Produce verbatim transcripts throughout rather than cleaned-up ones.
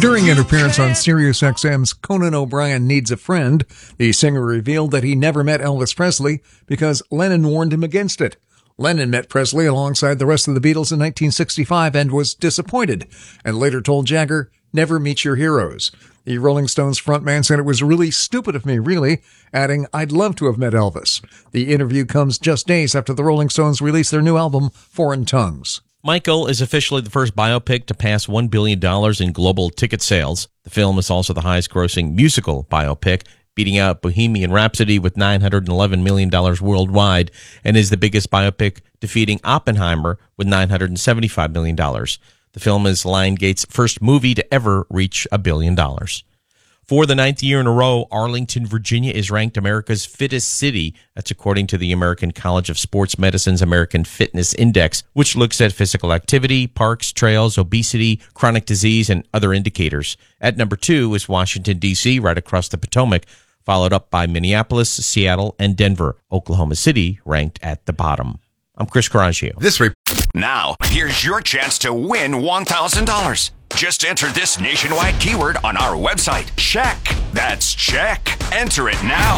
During an appearance on SiriusXM's Conan O'Brien Needs a Friend, the singer revealed that he never met Elvis Presley because Lennon warned him against it. Lennon met Presley alongside the rest of the Beatles in nineteen sixty-five and was disappointed, and later told Jagger, "Never meet your heroes." The Rolling Stones frontman said it was really stupid of me, really, adding, "I'd love to have met Elvis." The interview comes just days after the Rolling Stones released their new album, Foreign Tongues. Michael is officially the first biopic to pass one billion dollars in global ticket sales. The film is also the highest-grossing musical biopic, beating out Bohemian Rhapsody with nine hundred eleven million dollars worldwide, and is the biggest biopic, defeating Oppenheimer with nine hundred seventy-five million dollars. The film is Lionsgate's first movie to ever reach a billion dollars. For the ninth year in a row, Arlington, Virginia is ranked America's fittest city. That's according to the American College of Sports Medicine's American Fitness Index, which looks at physical activity, parks, trails, obesity, chronic disease, and other indicators. At number two is Washington, D C, right across the Potomac, followed up by Minneapolis, Seattle, and Denver. Oklahoma City ranked at the bottom. I'm Chris Coraggio. This re- now, here's your chance to win one thousand dollars. Just enter this nationwide keyword on our website. Check. That's check. Enter it now.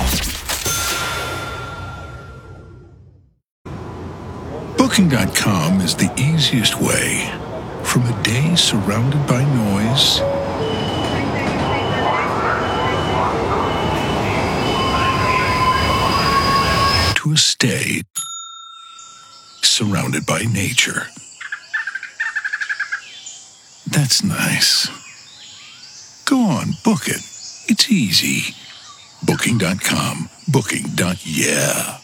Booking dot com is the easiest way from a day surrounded by noise to a stay surrounded by nature. That's nice. Go on, book it. It's easy. Booking dot com. Booking. Yeah.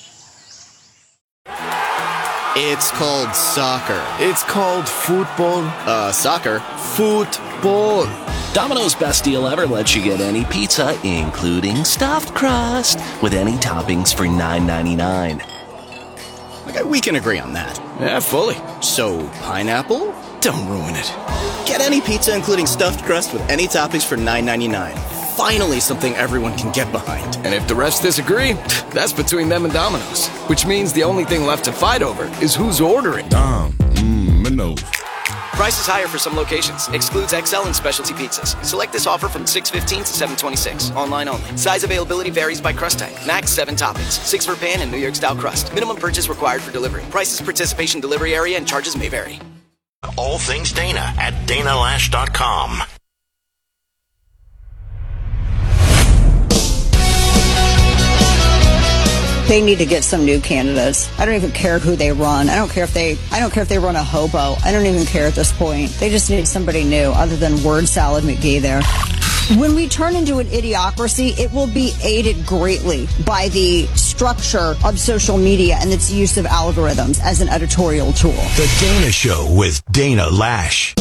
It's called soccer. It's called football. Uh, soccer. Football. Domino's best deal ever lets you get any pizza, including stuffed crust, with any toppings for nine ninety-nine. Okay, we can agree on that. Yeah, fully. So, pineapple? Don't ruin it. Get any pizza, including stuffed crust, with any toppings for nine ninety-nine. Finally, something everyone can get behind. And if the rest disagree, that's between them and Domino's. Which means the only thing left to fight over is who's ordering. Dom, mmm, Mino. Price is higher for some locations. Excludes X L and specialty pizzas. Select this offer from six fifteen to seven twenty-six. Online only. Size availability varies by crust type. Max seven toppings. Six for pan and New York style crust. Minimum purchase required for delivery. Prices, participation, delivery area, and charges may vary. All things Dana at Dana Lash dot com. They need to get some new candidates. I don't even care who they run. I don't care if they I don't care if they run a hobo. I don't even care at this point. They just need somebody new other than word salad McGee there. When we turn into an idiocracy, it will be aided greatly by the structure of social media and its use of algorithms as an editorial tool. The Dana Show with Dana Lash.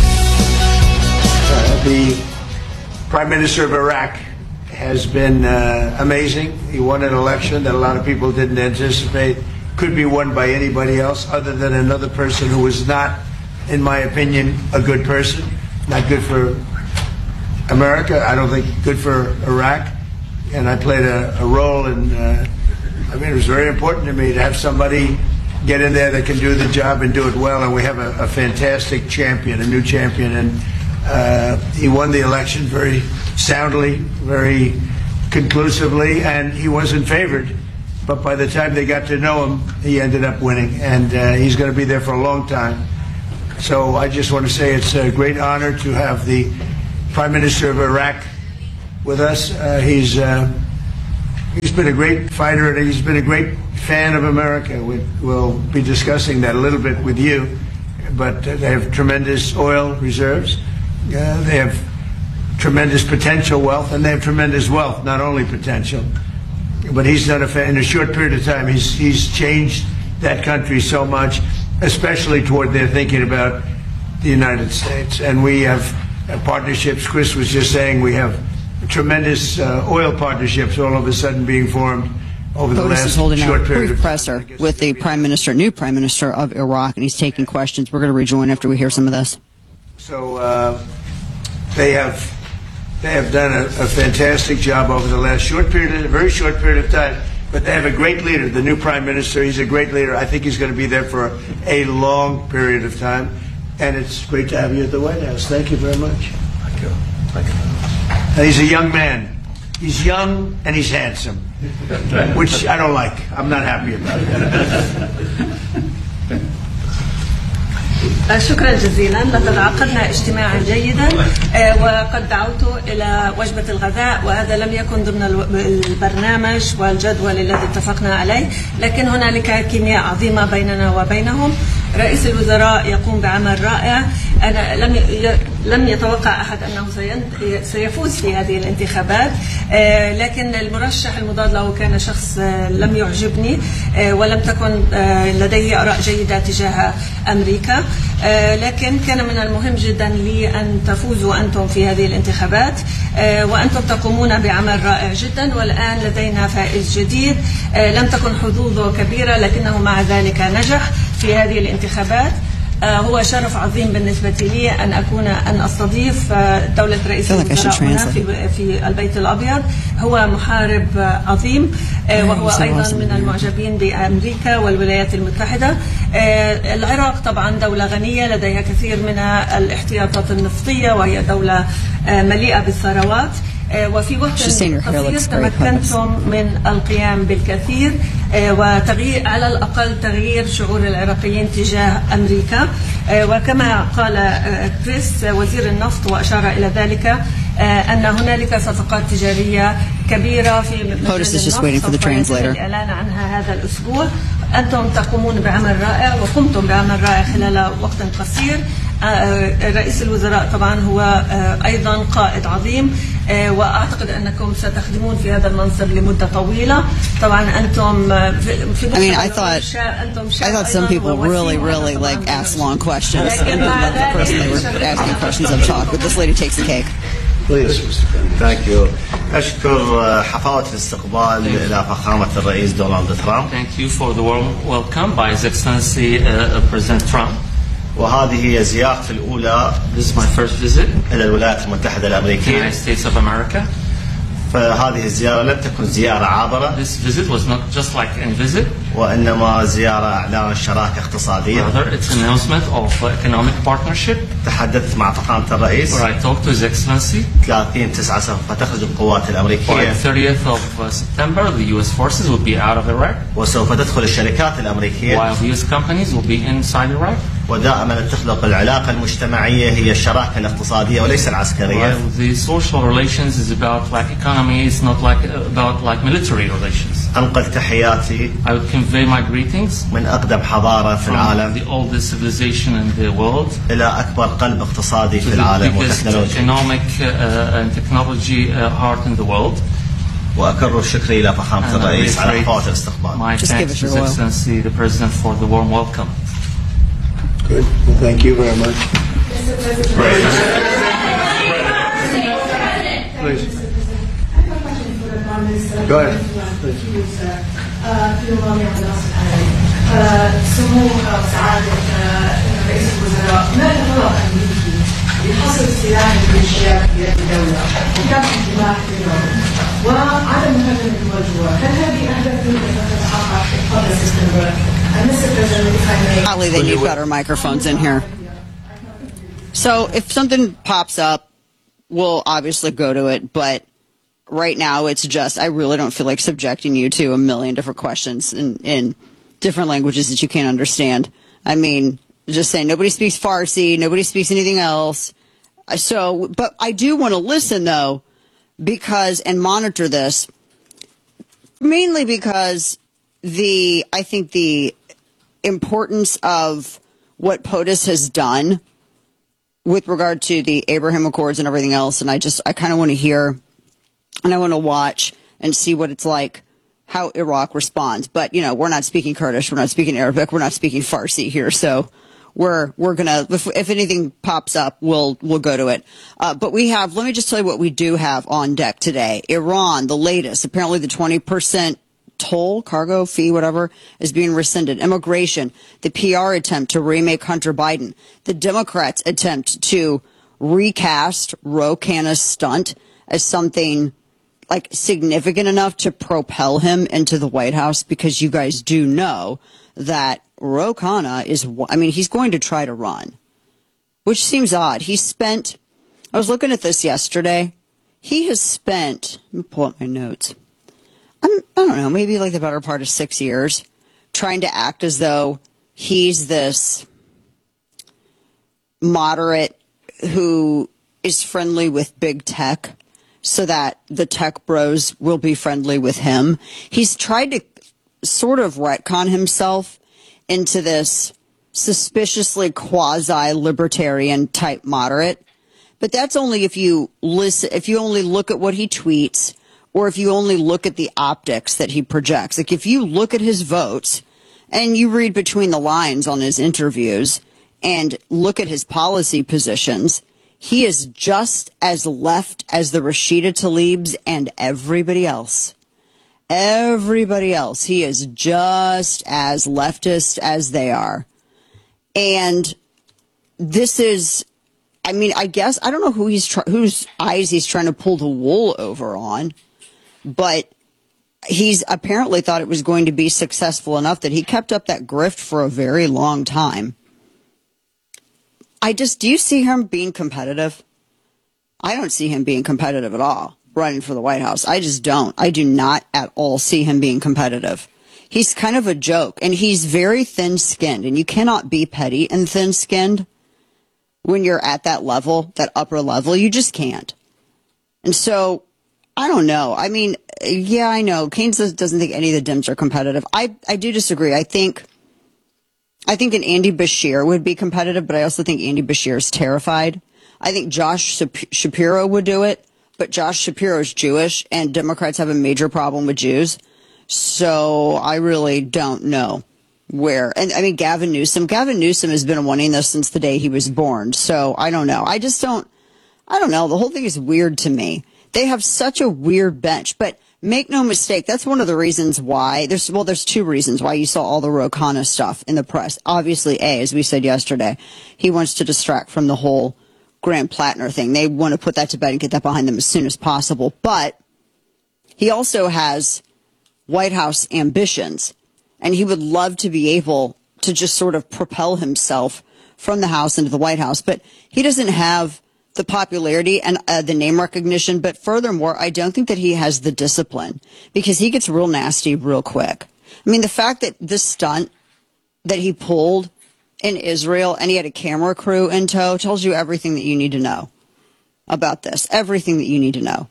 Uh, the Prime Minister of Iraq has been uh, amazing. He won an election that a lot of people didn't anticipate could be won by anybody else other than another person who was not, in my opinion, a good person. Not good for America. I don't think good for Iraq. And I played a, a role in, uh, I mean, it was very important to me to have somebody get in there that can do the job and do it well. And we have a, a fantastic champion, a new champion. And uh, he won the election very soundly, very conclusively, and he wasn't favored. But by the time they got to know him, he ended up winning. And uh, he's going to be there for a long time. So I just want to say it's a great honor to have the Prime Minister of Iraq with us. Uh, he's uh, he's been a great fighter, and he's been a great fan of America. We, we'll be discussing that a little bit with you. But uh, they have tremendous oil reserves. Uh, they have tremendous potential wealth, and they have tremendous wealth, not only potential. But he's done a fa- in a short period of time. He's he's changed that country so much, especially toward their thinking about the United States. And we have uh, partnerships. Chris was just saying we have tremendous uh, oil partnerships all of a sudden being formed over the POTUS last is holding short a period brief of time. presser with the Prime Minister, new Prime Minister of Iraq, and he's taking questions. We're going to rejoin after we hear some of this. So uh, they have they have done a, a fantastic job over the last short period, a very short period of time. But they have a great leader, the new Prime Minister. He's a great leader. I think he's going to be there for a long period of time. And it's great to have you at the White House. Thank you very much. you. Thank you. And he's a young man. He's young and he's handsome, which I don't like. I'm not happy about it. شكرا جزيلا. لقد عقدنا اجتماعا جيدا وقد دعوت إلى وجبة الغداء، وهذا لم يكن ضمن البرنامج والجدول الذي اتفقنا عليه، لكن هنالك كيمياء عظيمة بيننا وبينهم. رئيس الوزراء يقوم بعمل رائع. أنا لم لم يتوقع أحد أنه سيفوز في هذه الانتخابات، لكن المرشح المضاد له كان شخص لم يعجبني ولم تكن لديه آراء جيدة تجاه أمريكا، لكن كان من المهم جدا لي أن تفوزوا أنتم في هذه الانتخابات، وأنتم تقومون بعمل رائع جدا. والآن لدينا فائز جديد لم تكن حظوظه كبيرة لكنه مع ذلك نجح في هذه الانتخابات. هو شرف عظيم بالنسبة لي أن أكون أن أستضيف دولة رئيس الوزراء هنا في في البيت الأبيض. هو محارب عظيم وهو أيضا من المعجبين بأمريكا والولايات المتحدة. العراق طبعا دولة غنية لديها كثير من الاحتياطات النفطية وهي دولة مليئة بالثروات، وفي وقت قصير تمكنتم من القيام بالكثير وتغيير على الأقل تغيير شعور العراقيين تجاه أمريكا. وكما قال كريس وزير النفط وأشار إلى ذلك أن هنالك صفقات تجارية كبيرة في مجال النفط سوف الإعلان عنها هذا الأسبوع. أنتم تقومون بعمل رائع وقمتم بعمل رائع خلال وقت قصير. رئيس الوزراء طبعا هو أيضا قائد عظيم، وأعتقد أنكم ستخدمون في هذا المنصب لمدة طويلة. طبعا أنتم في I mean, I thought, I thought some people really, really like ask long questions. And then the person they were asking questions of shocked, but this lady takes the cake. Please. Thank you. أشكر حفاوة الاستقبال إلى فخامة الرئيس دونالد ترامب. Thank you for the warm welcome by His Excellency uh, President Trump. وهذه هي زيارتي الأولى This is my first visit إلى الولايات المتحدة الأمريكية. United States of America. فهذه الزيارة لم تكن زيارة عابرة. This visit was not just like any visit. وإنما زيارة إعلان شراكة اقتصادية. Rather, it's an announcement of economic partnership. تحدثت مع فخامة الرئيس. Where I talked to His Excellency. ثلاثين تسعة سوف تخرج القوات الأمريكية. On the thirtieth of September, the U S forces will be out of Iraq. وسوف تدخل الشركات الأمريكية. While the U S companies will be inside Iraq. ودائما تخلق العلاقة المجتمعية هي الشراكة الاقتصادية وليس العسكرية. Well, the social relations is about like economy, it's not like about like military relations. أنقل تحياتي. I would convey my greetings من أقدم حضارة في العالم. The oldest civilization in the world. إلى أكبر قلب اقتصادي في العالم وتكنولوجيا. Economic uh, and technology uh, heart in the world. وأكرر شكري إلى فخامة الرئيس على حفاوة الاستقبال. My thanks to His Excellency the President for the warm welcome. Good. Well, thank you very much. Please. Go ahead. سمو وسعادة رئيس الوزراء، ما القرار الأمريكي لحصر سلاح الميليشيات في يد الدولة وكبح الدماء في اليوم وعدم مهاجمة الدول جوا؟ هل هذه أهداف يمكن أن تتحقق قبل سبتمبر؟ Probably they need better microphones in here. So if something pops up, we'll obviously go to it, but right now it's just, I really don't feel like subjecting you to a million different questions in, in different languages that you can't understand. I mean, just saying nobody speaks Farsi, nobody speaks anything else. So, but I do want to listen though, because, and monitor this, mainly because the, I think the importance of what POTUS has done with regard to the Abraham Accords and everything else. And I just, I kind of want to hear and I want to watch and see what it's like, how Iraq responds. But, you know, we're not speaking Kurdish. We're not speaking Arabic. We're not speaking Farsi here. So we're, we're going to, if, if anything pops up, we'll, we'll go to it. Uh, but we have, let me just tell you what we do have on deck today. Iran, the latest, apparently the twenty percent toll, cargo fee, whatever, is being rescinded. Immigration, the P R attempt to remake Hunter Biden, the Democrats' attempt to recast Ro Khanna's stunt as something like significant enough to propel him into the White House, because you guys do know that Ro Khanna is, I mean, he's going to try to run, which seems odd. He spent I was looking at this yesterday. He has spent, let me pull up my notes. I'm, I don't know, maybe like the better part of six years trying to act as though he's this moderate who is friendly with big tech so that the tech bros will be friendly with him. He's tried to sort of retcon himself into this suspiciously quasi-libertarian type moderate. But that's only if you listen, if you only look at what he tweets or if you only look at the optics that he projects. Like if you look at his votes and you read between the lines on his interviews and look at his policy positions, he is just as left as the Rashida Tlaibs and everybody else. Everybody else. He is just as leftist as they are. And this is, I mean, I guess, I don't know who he's try, whose eyes he's trying to pull the wool over on, but he's apparently thought it was going to be successful enough that he kept up that grift for a very long time. I just, do you see him being competitive? I don't see him being competitive at all, running for the White House. I just don't. I do not at all see him being competitive. He's kind of a joke, and he's very thin-skinned, and you cannot be petty and thin-skinned when you're at that level, that upper level. You just can't. And so, I don't know. I mean, yeah, I know. Keynes doesn't think any of the Dems are competitive. I, I do disagree. I think I think an Andy Beshear would be competitive, but I also think Andy Beshear is terrified. I think Josh Shapiro would do it, but Josh Shapiro is Jewish, and Democrats have a major problem with Jews. So I really don't know where. And I mean, Gavin Newsom, Gavin Newsom has been wanting this since the day he was born. So I don't know. I just don't, I don't know. The whole thing is weird to me. They have such a weird bench, but make no mistake, that's one of the reasons why there's, well, there's two reasons why you saw all the Ro Khanna stuff in the press. Obviously, A, as we said yesterday, he wants to distract from the whole Graham Plattner thing. They want to put that to bed and get that behind them as soon as possible. But he also has White House ambitions, and he would love to be able to just sort of propel himself from the House into the White House. But he doesn't have the popularity and uh, the name recognition. But furthermore, I don't think that he has the discipline, because he gets real nasty real quick. I mean, the fact that this stunt that he pulled in Israel and he had a camera crew in tow tells you everything that you need to know about this, everything that you need to know.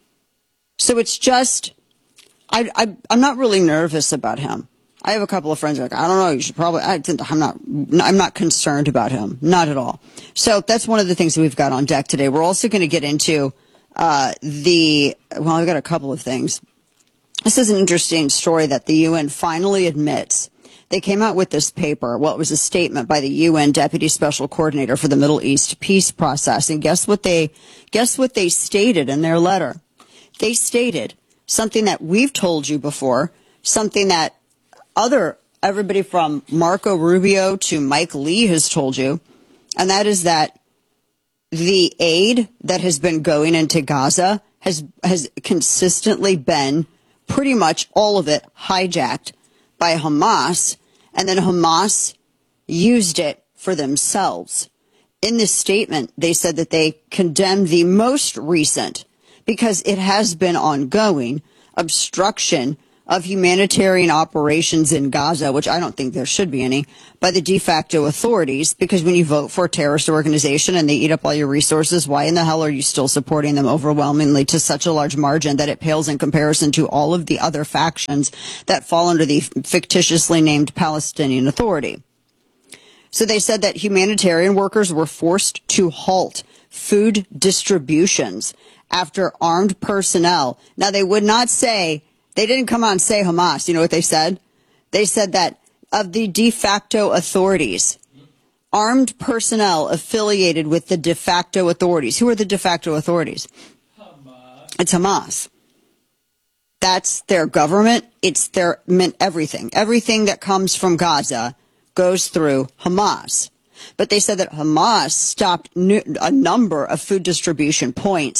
So it's just, I, I, I'm not really nervous about him. I have a couple of friends who are like, I don't know, you should probably, I, I'm not, I'm not concerned about him. Not at all. So that's one of the things that we've got on deck today. We're also going to get into, uh, the, well, I've got a couple of things. This is an interesting story that the U N finally admits. They came out with this paper. Well, it was a statement by the U N Deputy Special Coordinator for the Middle East Peace Process. And guess what they, guess what they stated in their letter? They stated something that we've told you before, something that other, everybody from Marco Rubio to Mike Lee has told you, and that is that the aid that has been going into Gaza has, has consistently been pretty much all of it hijacked by Hamas, and then Hamas used it for themselves. In this statement, they said that they condemned the most recent, because it has been ongoing, obstruction of humanitarian operations in Gaza, which I don't think there should be any, by the de facto authorities, because when you vote for a terrorist organization and they eat up all your resources, why in the hell are you still supporting them overwhelmingly to such a large margin that it pales in comparison to all of the other factions that fall under the fictitiously named Palestinian Authority? So they said that humanitarian workers were forced to halt food distributions after armed personnel. Now, they would not say, they didn't come out and say Hamas. You know what they said? They said that of the de facto authorities, armed personnel affiliated with the de facto authorities. Who are the de facto authorities? Hamas. It's Hamas. That's their government. It's their everything. Everything that comes from Gaza goes through Hamas. But they said that Hamas stopped a number of food distribution points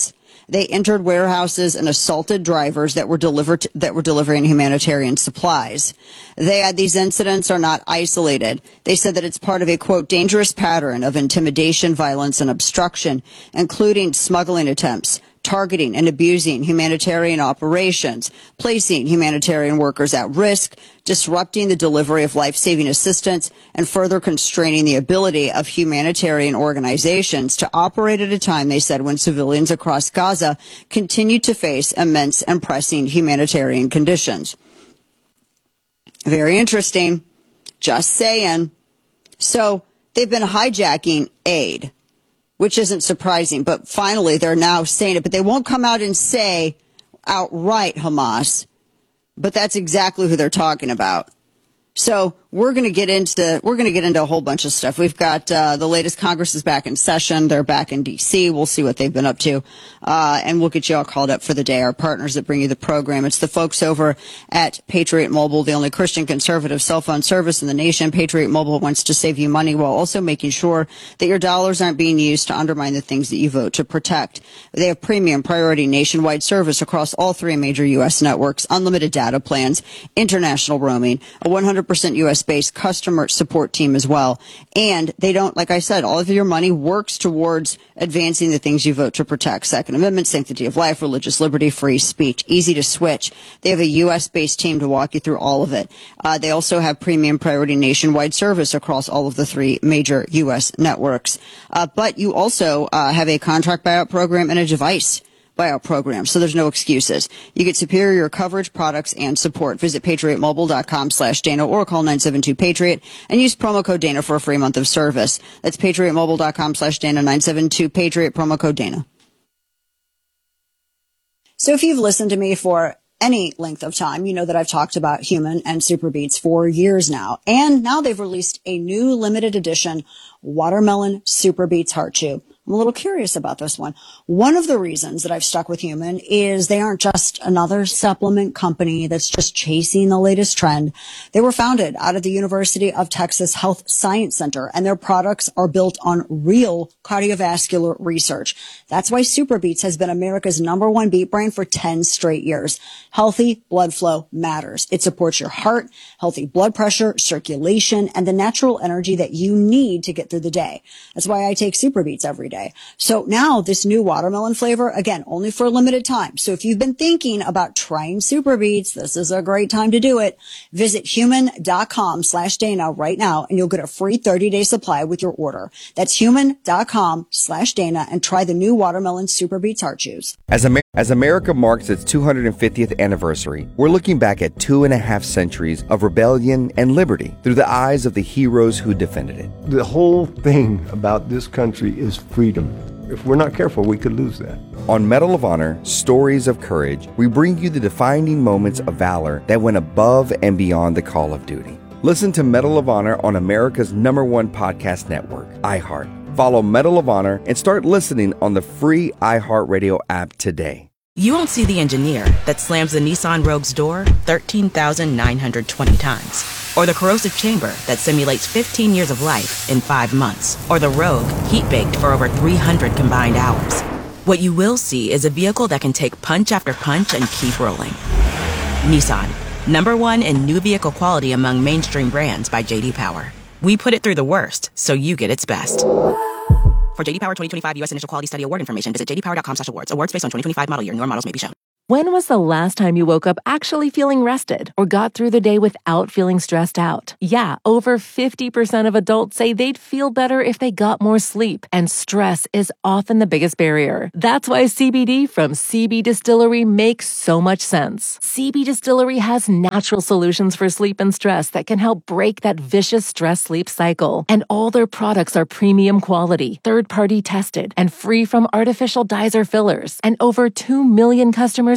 They entered warehouses and assaulted drivers that were delivered that were delivering humanitarian supplies. They had these incidents are not isolated. They said that it's part of a, quote, dangerous pattern of intimidation, violence, and obstruction, including smuggling attempts, targeting and abusing humanitarian operations, placing humanitarian workers at risk, disrupting the delivery of life-saving assistance, and further constraining the ability of humanitarian organizations to operate at a time, they said, when civilians across Gaza continue to face immense and pressing humanitarian conditions. Very interesting. Just saying. So they've been hijacking aid, which isn't surprising, but finally they're now saying it, but they won't come out and say outright Hamas, but that's exactly who they're talking about. So we're going to get into we're going to get into a whole bunch of stuff. We've got uh, the latest Congress is back in session. They're back in D C. We'll see what they've been up to, uh, and we'll get you all called up for the day. Our partners that bring you the program. It's the folks over at Patriot Mobile, the only Christian conservative cell phone service in the nation. Patriot Mobile wants to save you money while also making sure that your dollars aren't being used to undermine the things that you vote to protect. They have premium priority nationwide service across all three major U S networks, unlimited data plans, international roaming, a one hundred percent U S based customer support team as well. And they don't, like I said, all of your money works towards advancing the things you vote to protect. Second Amendment, sanctity of life, religious liberty, free speech. Easy to switch. They have a U S based team to walk you through all of it. Uh, they also have premium priority nationwide service across all of the three major U S networks. Uh, but you also uh, have a contract buyout program and a device buyout program, so there's no excuses. You get superior coverage, products, and support. Visit patriotmobile.com slash Dana or call nine seven two Patriot and use promo code Dana for a free month of service. That's patriotmobile.com slash Dana, nine seven two Patriot, promo code Dana. So if you've listened to me for any length of time, you know that I've talked about Human and Superbeats for years now. And now they've released a new limited edition Watermelon Superbeats Heart Chew. I'm a little curious about this one. One of the reasons that I've stuck with Human is they aren't just another supplement company that's just chasing the latest trend. They were founded out of the University of Texas Health Science Center, and their products are built on real cardiovascular research. That's why Superbeats has been America's number one beat brand for ten straight years. Healthy blood flow matters. It supports your heart, healthy blood pressure, circulation, and the natural energy that you need to get through the day. That's why I take Superbeats every day. So now this new watermelon flavor, again, only for a limited time. So if you've been thinking about trying Superbeats, this is a great time to do it. Visit human.com slash Dana right now and you'll get a free thirty day supply with your order. That's human.com slash Dana and try the new watermelon Superbeats Heart Chews. As, Amer- as America marks its two hundred fiftieth anniversary, we're looking back at two and a half centuries of rebellion and liberty through the eyes of the heroes who defended it. The whole thing about this country is freedom. If we're not careful, we could lose that. On Medal of Honor, Stories of Courage, we bring you the defining moments of valor that went above and beyond the call of duty. Listen to Medal of Honor on America's number one podcast network, iHeart. Follow Medal of Honor and start listening on the free iHeartRadio app today. You won't see the engineer that slams the Nissan Rogue's door thirteen thousand nine hundred twenty times. Or the corrosive chamber that simulates fifteen years of life in five months. Or the Rogue heat-baked for over three hundred combined hours. What you will see is a vehicle that can take punch after punch and keep rolling. Nissan, number one in new vehicle quality among mainstream brands by J D Power. We put it through the worst, so you get its best. For J D Power twenty twenty-five U S Initial Quality Study Award information, visit j d power dot com slash awards. Awards based on twenty twenty-five model year. Newer models may be shown. When was the last time you woke up actually feeling rested or got through the day without feeling stressed out? Yeah, over fifty percent of adults say they'd feel better if they got more sleep, and stress is often the biggest barrier. That's why C B D from C B Distillery makes so much sense. C B Distillery has natural solutions for sleep and stress that can help break that vicious stress-sleep cycle. And all their products are premium quality, third-party tested, and free from artificial dyes or fillers. And over two million customers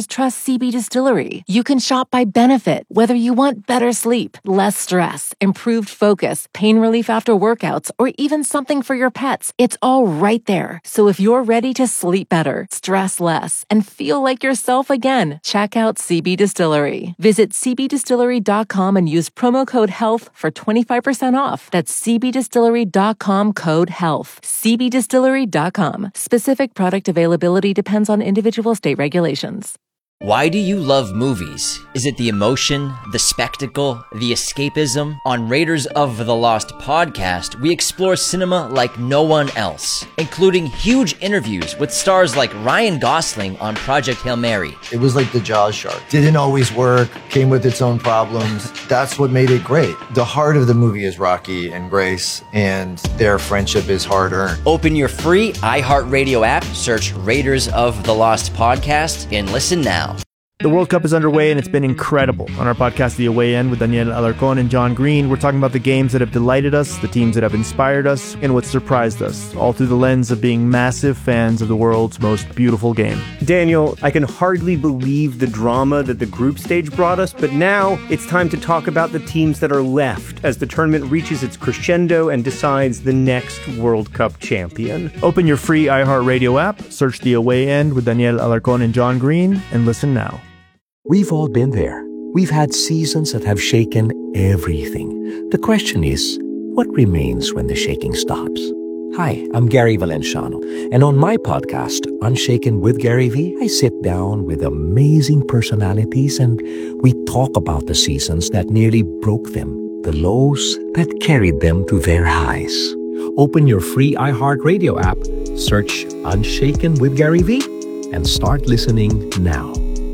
customers trust C B Distillery. You can shop by benefit, whether you want better sleep, less stress, improved focus, pain relief after workouts, or even something for your pets. It's all right there. So if you're ready to sleep better, stress less, and feel like yourself again, check out C B Distillery. Visit c b distillery dot com and use promo code HEALTH for twenty-five percent off. That's c b distillery dot com code HEALTH. c b distillery dot com. Specific product availability depends on individual state regulations. Why do you love movies? Is it the emotion, the spectacle, the escapism? On Raiders of the Lost podcast, we explore cinema like no one else, including huge interviews with stars like Ryan Gosling on Project Hail Mary. It was like the Jaws shark. Didn't always work, came with its own problems. That's what made it great. The heart of the movie is Rocky and Grace, and their friendship is hard-earned. Open your free iHeartRadio app, search Raiders of the Lost podcast, and listen now. The World Cup is underway and it's been incredible. On our podcast, The Away End, with Daniel Alarcon and John Green, we're talking about the games that have delighted us, the teams that have inspired us, and what surprised us, all through the lens of being massive fans of the world's most beautiful game. Daniel, I can hardly believe the drama that the group stage brought us, but now it's time to talk about the teams that are left as the tournament reaches its crescendo and decides the next World Cup champion. Open your free iHeartRadio app, search The Away End with Daniel Alarcon and John Green, and listen now. We've all been there. We've had seasons that have shaken everything. The question is, what remains when the shaking stops? Hi, I'm Gary Valenciano, and on my podcast, Unshaken with Gary V, I sit down with amazing personalities and we talk about the seasons that nearly broke them, the lows that carried them to their highs. Open your free iHeartRadio app, search Unshaken with Gary V, and start listening now.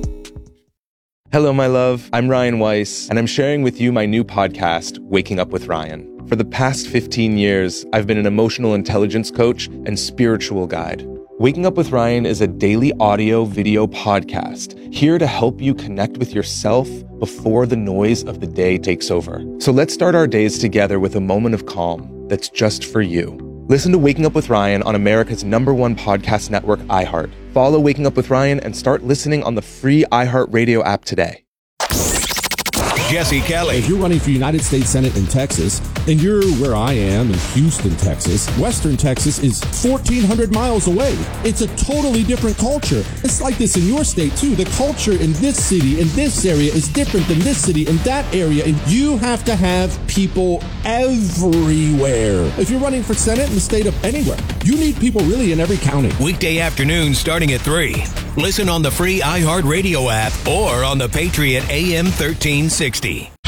Hello, my love. I'm Ryan Weiss, and I'm sharing with you my new podcast, Waking Up with Ryan. For the past fifteen years, I've been an emotional intelligence coach and spiritual guide. Waking Up with Ryan is a daily audio video podcast here to help you connect with yourself before the noise of the day takes over. So let's start our days together with a moment of calm that's just for you. Listen to Waking Up with Ryan on America's number one podcast network, iHeart. Follow Waking Up with Ryan and start listening on the free iHeartRadio app today. Jesse Kelly. If you're running for United States Senate in Texas, and you're where I am in Houston, Texas, Western Texas is fourteen hundred miles away. It's a totally different culture. It's like this in your state, too. The culture in this city, in this area, is different than this city, in that area, and you have to have people everywhere. If you're running for Senate in the state of anywhere, you need people really in every county. Weekday afternoons starting at three. Listen on the free iHeartRadio app or on the Patriot A M thirteen sixty.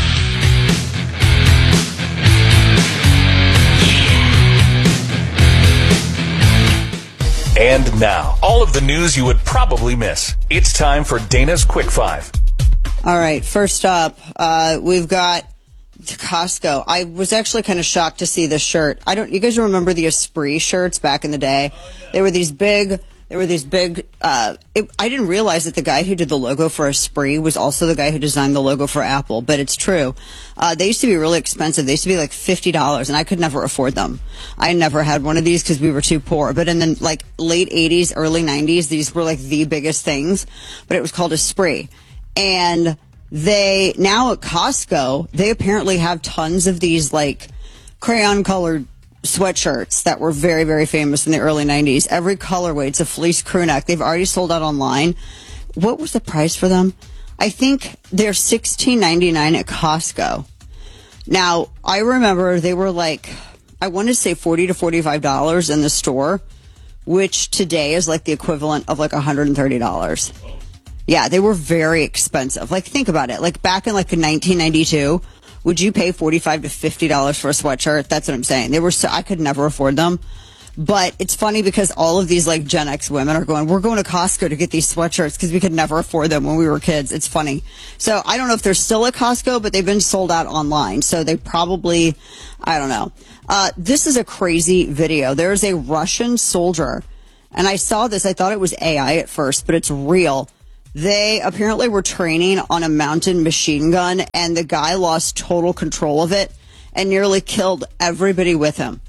And now, all of the news you would probably miss. It's time for Dana's Quick Five. All right, first up, uh, we've got Costco. I was actually kind of shocked to see this shirt. I don't. You guys remember the Esprit shirts back in the day? They were these big. There were these big, uh, it, I didn't realize that the guy who did the logo for Esprit was also the guy who designed the logo for Apple, but it's true. Uh, they used to be really expensive. They used to be like fifty dollars, and I could never afford them. I never had one of these because we were too poor. But in the like late eighties, early nineties, these were like the biggest things, but it was called Esprit. And they, now at Costco, they apparently have tons of these like crayon colored sweatshirts that were very, very famous in the early nineties. Every colorway. It's a fleece crew neck. They've already sold out online. What was the price for them? I think they're sixteen ninety-nine at Costco. Now, I remember they were like, I want to say forty to forty-five dollars in the store, which today is like the equivalent of like one hundred thirty dollars. Yeah, they were very expensive. Like, think about it. Like, back in like nineteen ninety-two, would you pay forty-five to fifty dollars for a sweatshirt? That's what I'm saying. They were so, I could never afford them. But it's funny because all of these like Gen X women are going, we're going to Costco to get these sweatshirts because we could never afford them when we were kids. It's funny. So I don't know if they're still at Costco, but they've been sold out online. So they probably, I don't know. Uh, this is a crazy video. There's a Russian soldier, and I saw this. I thought it was A I at first, but it's real. They apparently were training on a mountain machine gun, and the guy lost total control of it and nearly killed everybody with him.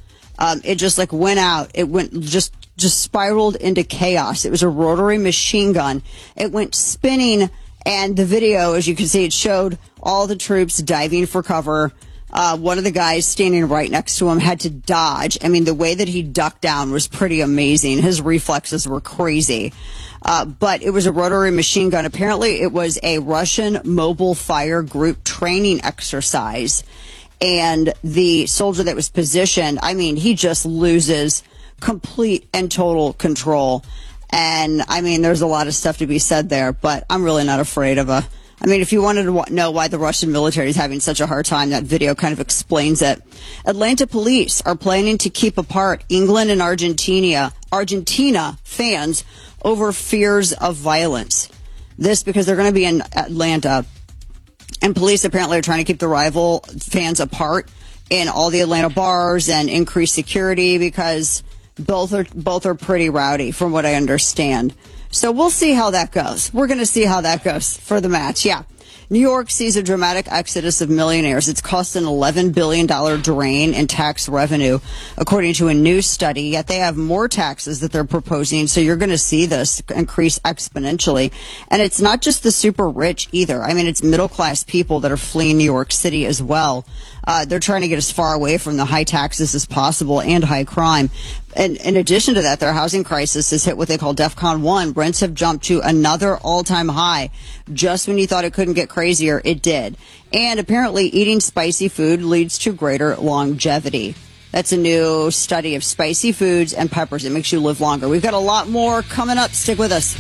Um, it just like went out. It went just just spiraled into chaos. It was a rotary machine gun. It went spinning, and the video, as you can see, it showed all the troops diving for cover. Uh, one of the guys standing right next to him had to dodge. I mean, the way that he ducked down was pretty amazing. His reflexes were crazy. Uh, but it was a rotary machine gun. Apparently, it was a Russian mobile fire group training exercise. And the soldier that was positioned, I mean, he just loses complete and total control. And, I mean, there's a lot of stuff to be said there, but I'm really not afraid of a... I mean, if you wanted to know why the Russian military is having such a hard time, that video kind of explains it. Atlanta police are planning to keep apart England and Argentina, Argentina fans over fears of violence. This because they're going to be in Atlanta, and police apparently are trying to keep the rival fans apart in all the Atlanta bars and increase security because both are both are pretty rowdy, from what I understand. So we'll see how that goes. We're going to see how that goes for the match. Yeah. New York sees a dramatic exodus of millionaires. It's cost an eleven billion dollars drain in tax revenue, according to a new study. Yet they have more taxes that they're proposing, so you're going to see this increase exponentially. And it's not just the super rich either. I mean, it's middle-class people that are fleeing New York City as well. Uh, they're trying to get as far away from the high taxes as possible and high crime. And in addition to that, their housing crisis has hit what they call DEFCON one. Rents have jumped to another all-time high. Just when you thought it couldn't get crazier, it did. And apparently eating spicy food leads to greater longevity. That's a new study of spicy foods and peppers. It makes you live longer. We've got a lot more coming up. Stick with us.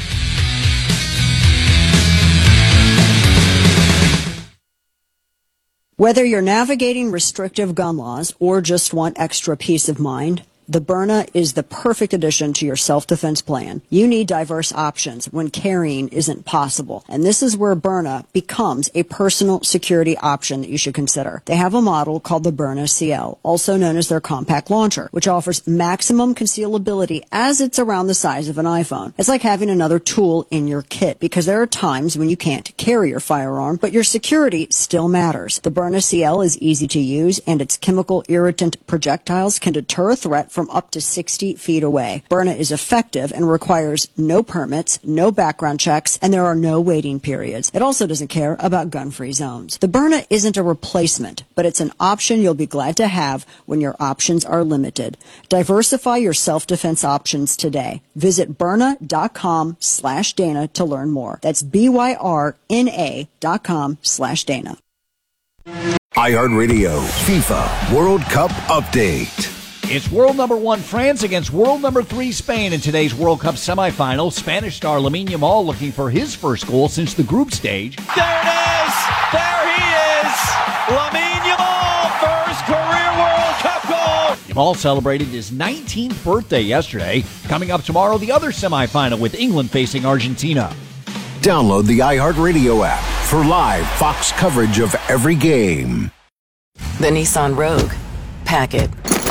Whether you're navigating restrictive gun laws or just want extra peace of mind, the Byrna is the perfect addition to your self-defense plan. You need diverse options when carrying isn't possible. And this is where Byrna becomes a personal security option that you should consider. They have a model called the Byrna C L, also known as their compact launcher, which offers maximum concealability as it's around the size of an iPhone. It's like having another tool in your kit, because there are times when you can't carry your firearm, but your security still matters. The Byrna C L is easy to use, and its chemical irritant projectiles can deter a threat from up to sixty feet away. Byrna is effective and requires no permits, no background checks, and there are no waiting periods. It also doesn't care about gun-free zones. The Byrna isn't a replacement, but it's an option you'll be glad to have when your options are limited. Diversify your self-defense options today. Visit Byrna.com slash Dana to learn more. That's B-Y-R-N-A dot com slash Dana. iHeartRadio FIFA World Cup Update. It's world number one France against world number three Spain in today's World Cup semifinal. Spanish star Lamine Yamal looking for his first goal since the group stage. There it is! There he is! Lamine Yamal, first career World Cup goal! Yamal celebrated his nineteenth birthday yesterday. Coming up tomorrow, the other semifinal with England facing Argentina. Download the iHeartRadio app for live Fox coverage of every game. The Nissan Rogue. Pack it.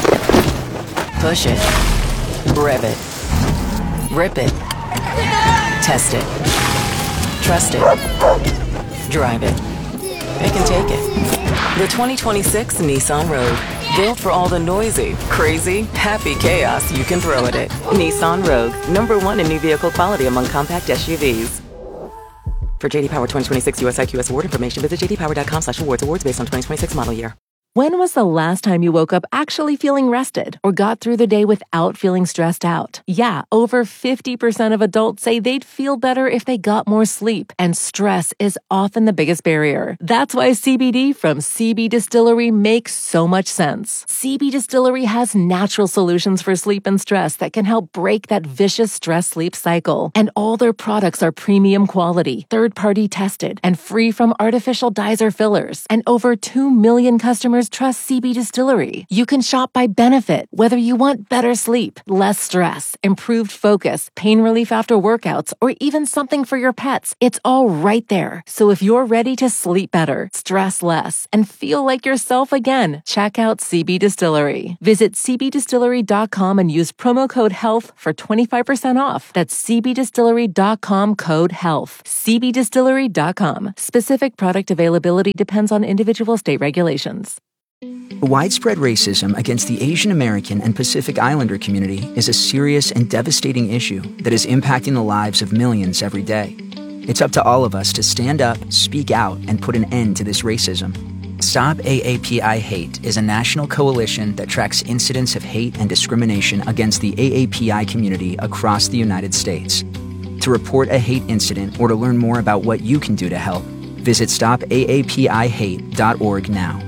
Push it. Rev it. Rip it. Test it. Trust it. Drive it. Pick and take it. The twenty twenty-six Nissan Rogue. Built for all the noisy, crazy, happy chaos you can throw at it. Nissan Rogue. Number one in new vehicle quality among compact S U Vs. For J D Power twenty twenty-six U S I Q S award information, visit j d power dot com slash awards. Awards based on twenty twenty-six model year. When was the last time you woke up actually feeling rested or got through the day without feeling stressed out? Yeah, over fifty percent of adults say they'd feel better if they got more sleep, and stress is often the biggest barrier. That's why C B D from C B Distillery makes so much sense. C B Distillery has natural solutions for sleep and stress that can help break that vicious stress-sleep cycle. And all their products are premium quality, third-party tested, and free from artificial dyes or fillers. And over two million customers trust C B Distillery. You can shop by benefit, whether you want better sleep, less stress, improved focus, pain relief after workouts, or even something for your pets. It's all right there. So if you're ready to sleep better, stress less, and feel like yourself again, check out C B Distillery. Visit c b distillery dot com and use promo code HEALTH for twenty-five percent off. That's c b distillery dot com code HEALTH. c b distillery dot com. Specific product availability depends on individual state regulations. Widespread racism against the Asian American and Pacific Islander community is a serious and devastating issue that is impacting the lives of millions every day. It's up to all of us to stand up, speak out, and put an end to this racism. Stop A A P I Hate is a national coalition that tracks incidents of hate and discrimination against the A A P I community across the United States. To report a hate incident or to learn more about what you can do to help, visit stop A A P I hate dot org now.